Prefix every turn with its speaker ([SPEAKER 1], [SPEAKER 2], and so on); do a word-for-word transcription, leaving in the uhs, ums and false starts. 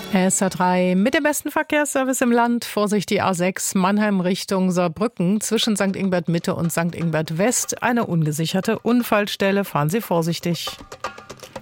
[SPEAKER 1] S R drei mit dem besten Verkehrsservice im Land. Vorsicht, die A sechs Mannheim Richtung Saarbrücken zwischen Sankt Ingbert Mitte und Sankt Ingbert West. Eine ungesicherte Unfallstelle. Fahren Sie vorsichtig.